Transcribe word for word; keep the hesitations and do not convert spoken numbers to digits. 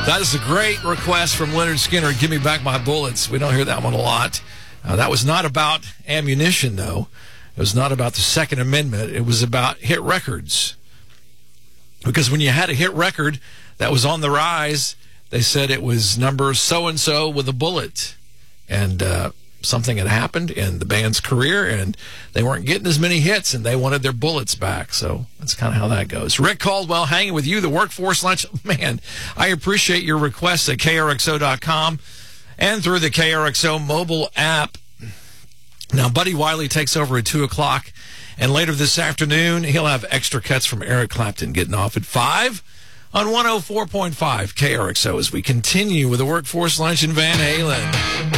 That is a great request from Leonard Skinner. Give me back my bullets. We don't hear that one a lot. Uh, that was not about ammunition, though. It was not about the Second Amendment. It was about hit records. Because when you had a hit record that was on the rise, they said it was number so-and-so with a bullet. And uh, something had happened in the band's career, and they weren't getting as many hits, and they wanted their bullets back. So that's kind of how that goes. Rick Caldwell hanging with you, the Workforce Lunch. Man, I appreciate your requests at K R X O dot com and through the K R X O mobile app. Now, Buddy Wiley takes over at two o'clock, and later this afternoon, he'll have extra cuts from Eric Clapton getting off at five on one oh four point five K R X O as we continue with the Workforce Lunch in Van Halen.